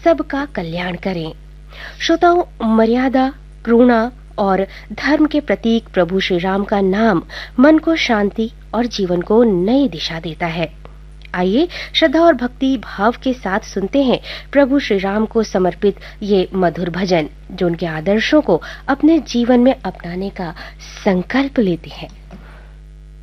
सबका कल्याण करें। श्रोताओं, मर्यादा, करुणा और धर्म के प्रतीक प्रभु श्री राम का नाम मन को शांति और जीवन को नई दिशा देता है। आइए श्रद्धा और भक्ति भाव के साथ सुनते हैं प्रभु श्री राम को समर्पित ये मधुर भजन, जो उनके आदर्शों को अपने जीवन में अपनाने का संकल्प लेते हैं।